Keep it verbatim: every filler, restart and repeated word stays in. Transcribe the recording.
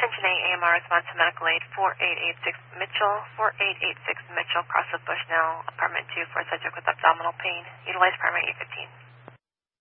Attention A M R response to medical aid four eight eight six Mitchell, four eight eight six Mitchell, Crossroad Bushnell, apartment two for a subject with abdominal pain. Utilize primary eight fifteen.